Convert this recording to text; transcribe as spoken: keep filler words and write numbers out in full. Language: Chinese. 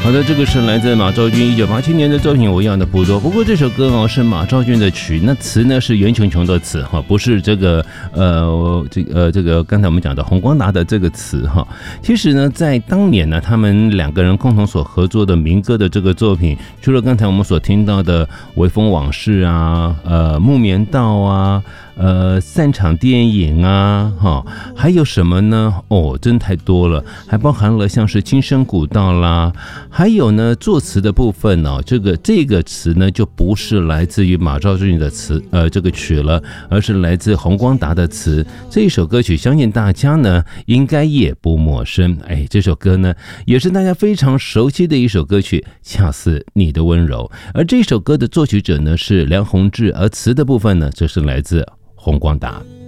好的，这个是来自马昭君一九八七年的作品《我要的不多》。不过这首歌哦是马昭君的曲，那词呢是袁琼琼的词哈，不是这个呃这个呃这个刚才我们讲的洪光达的这个词哈。其实呢，在当年呢，他们两个人共同所合作的民歌的这个作品，除了刚才我们所听到的《微风往事》啊，呃《木棉道》啊。呃，散场电影啊，哈，还有什么呢？哦，真太多了，还包含了像是今生古道啦，还有呢，作词的部分哦，这个这个词呢，就不是来自于马昭君的词，呃，这个曲了，而是来自洪光达的词。这一首歌曲，相信大家呢应该也不陌生。哎，这首歌呢，也是大家非常熟悉的一首歌曲，恰似你的温柔。而这首歌的作曲者呢是梁鸿志，而词的部分呢，则是来自洪光达。